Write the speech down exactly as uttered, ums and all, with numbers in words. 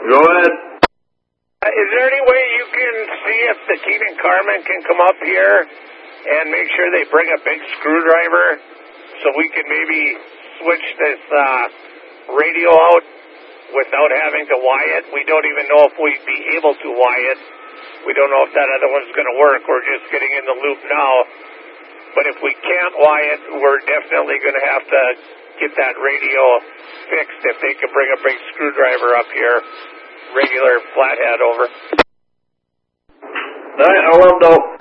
Go ahead. Uh, is there any way you can see if the team in Carmen can come up here and make sure they bring a big screwdriver so we can maybe switch this uh, radio out without having to wire it? We don't even know if we'd be able to wire it. We don't know if that other one's going to work. We're just getting in the loop now. But if we can't wire it, we're definitely going to have to get that radio fixed if they can bring a big screwdriver up here. Regular flathead over. All right, I'll let them know.